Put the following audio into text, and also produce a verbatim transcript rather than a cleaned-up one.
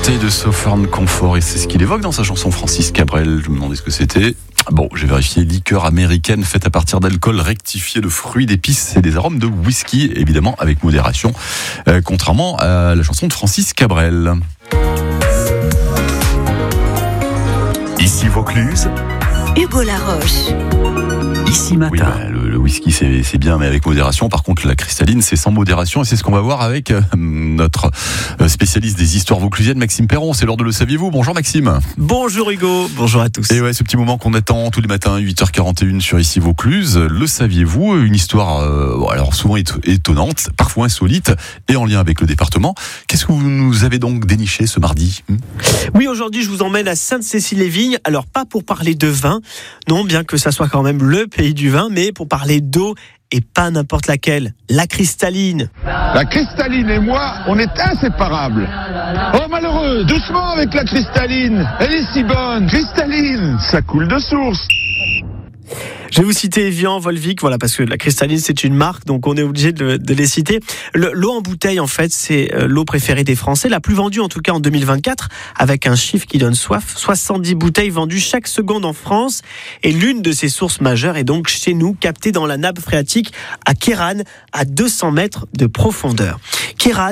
bouteille de Sauternes Comfort, et c'est ce qu'il évoque dans sa chanson Francis Cabrel. Je me demandais ce que c'était. Bon, j'ai vérifié, liqueur américaine faite à partir d'alcool rectifié de fruits, d'épices et des arômes de whisky, évidemment avec modération, euh, contrairement à la chanson de Francis Cabrel. Ici Vaucluse, Hugo Laroche. Ici Matin. Oui, bah, le, le whisky c'est, c'est bien, mais avec modération. Par contre, la cristalline c'est sans modération, et c'est ce qu'on va voir avec euh, notre spécialiste des histoires vauclusiennes, Maxime Perron. C'est l'heure de Le Saviez-vous. Bonjour Maxime. Bonjour Hugo, bonjour à tous. Et ouais, ce petit moment qu'on attend tous les matins, huit heures quarante et une sur Ici Vaucluse. Le saviez-vous? Une histoire, euh, bon, alors souvent étonnante, parfois insolite, et en lien avec le département. Qu'est-ce que vous nous avez donc déniché ce mardi? hmm Oui, aujourd'hui je vous emmène à Sainte-Cécile-les-Vignes. Alors pas pour parler de vin, non, bien que ça soit quand même le pays du vin, mais pour parler d'eau, et pas n'importe laquelle, la cristalline. La cristalline et moi, on est inséparables. Oh malheureux, doucement avec la cristalline. Elle est si bonne. Cristalline, ça coule de source. Je vais vous citer Evian, Volvic, voilà, parce que la cristalline c'est une marque, donc on est obligé de, de les citer. Le, l'eau en bouteille, en fait, c'est l'eau préférée des Français, la plus vendue en tout cas en deux mille vingt-quatre, avec un chiffre qui donne soif. soixante-dix bouteilles vendues chaque seconde en France, et l'une de ces sources majeures est donc chez nous, captée dans la nappe phréatique à Kéran, à deux cents mètres de profondeur. Kéran,